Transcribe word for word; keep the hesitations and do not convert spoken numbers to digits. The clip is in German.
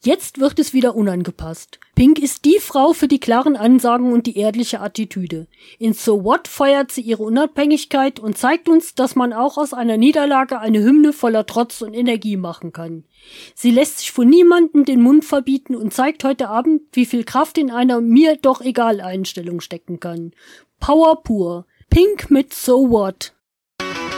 Jetzt wird es wieder unangepasst. Pink ist die Frau für die klaren Ansagen und die ehrliche Attitüde. In So What feiert sie ihre Unabhängigkeit und zeigt uns, dass man auch aus einer Niederlage eine Hymne voller Trotz und Energie machen kann. Sie lässt sich von niemandem den Mund verbieten und zeigt heute Abend, wie viel Kraft in einer mir doch egal Einstellung stecken kann. Power pur. Pink mit So What.